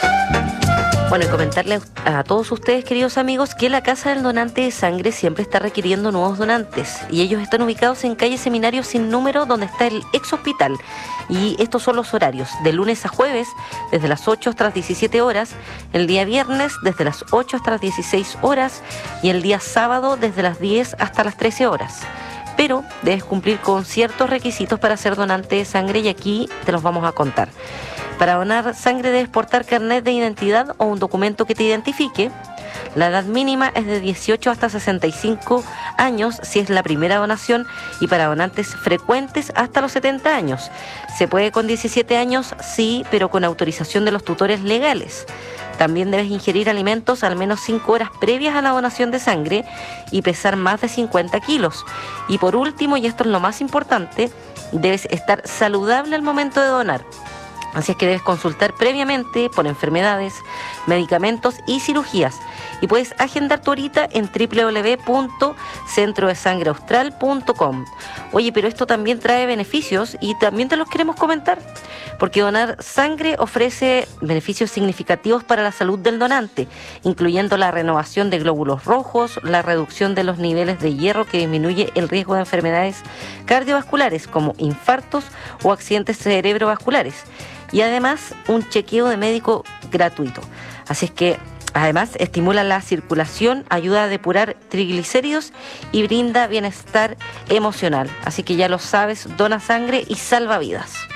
Bueno, y comentarle a todos ustedes, queridos amigos, que la Casa del Donante de Sangre siempre está requiriendo nuevos donantes y ellos están ubicados en calle Seminario sin número, donde está el ex hospital. Y estos son los horarios: de lunes a jueves desde las 8 hasta las 17 horas, el día viernes desde las 8 hasta las 16 horas y el día sábado desde las 10 hasta las 13 horas. Pero debes cumplir con ciertos requisitos para ser donante de sangre y aquí te los vamos a contar. Para donar sangre debes portar carnet de identidad o un documento que te identifique. La edad mínima es de 18 hasta 65 años si es la primera donación y para donantes frecuentes hasta los 70 años. Se puede con 17 años, sí, pero con autorización de los tutores legales. También debes ingerir alimentos al menos 5 horas previas a la donación de sangre y pesar más de 50 kilos. Y por último, y esto es lo más importante, debes estar saludable al momento de donar. Así es que debes consultar previamente por enfermedades, medicamentos y cirugías. Y puedes agendar tu horita en www.centrodesangreaustral.com. Oye, pero esto también trae beneficios y también te los queremos comentar. Porque donar sangre ofrece beneficios significativos para la salud del donante, incluyendo la renovación de glóbulos rojos, la reducción de los niveles de hierro que disminuye el riesgo de enfermedades cardiovasculares como infartos o accidentes cerebrovasculares. Y además un chequeo de médico gratuito. Así es que además estimula la circulación, ayuda a depurar triglicéridos y brinda bienestar emocional. Así que ya lo sabes, dona sangre y salva vidas.